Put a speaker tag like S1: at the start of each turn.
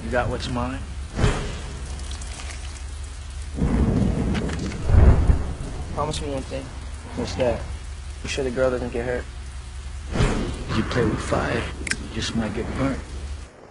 S1: You got what's mine?
S2: Promise me one thing.
S1: What's that?
S2: You sure the girl doesn't get hurt?
S1: You play with fire, you just might get burnt.